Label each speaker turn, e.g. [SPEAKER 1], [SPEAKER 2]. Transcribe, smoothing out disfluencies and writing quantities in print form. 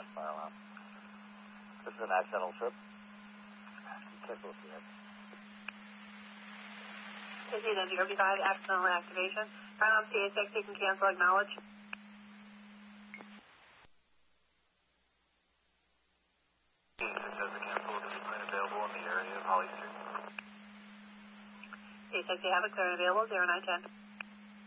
[SPEAKER 1] last mile out. This is an accidental trip. Check with you.
[SPEAKER 2] KC-95, accidental activation. CSX, you can cancel, acknowledge.
[SPEAKER 1] CSX has a cancel with a plane available in the area of Holly Street.
[SPEAKER 2] CSX, you have a clear and available, 0910.